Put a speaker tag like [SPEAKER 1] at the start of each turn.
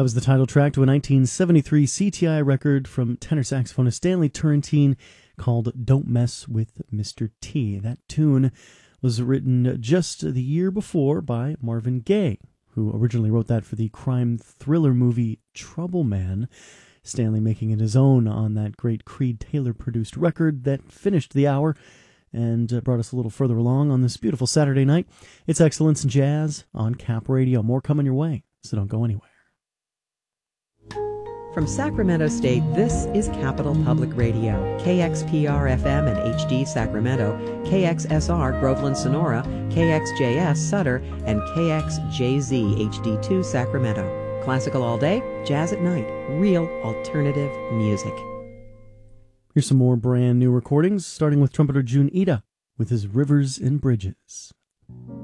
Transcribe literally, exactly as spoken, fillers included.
[SPEAKER 1] That was the title track to a nineteen seventy-three C T I record from tenor saxophonist Stanley Turrentine called Don't Mess with Mister T. That tune was written just the year before by Marvin Gaye, who originally wrote that for the crime thriller movie Trouble Man. Stanley making it his own on that great Creed Taylor-produced record that finished the hour and uh, brought us a little further along on this beautiful Saturday night. It's Excellence in Jazz on Cap Radio. More coming your way, so don't go anywhere.
[SPEAKER 2] From Sacramento State, this is Capital Public Radio, K X P R F M and H D Sacramento, K X S R Groveland Sonora, K X J S Sutter, and K X J Z H D two Sacramento. Classical all day, jazz at night, real alternative music.
[SPEAKER 1] Here's some more brand new recordings, starting with trumpeter Jun Ida with his Rivers and Bridges.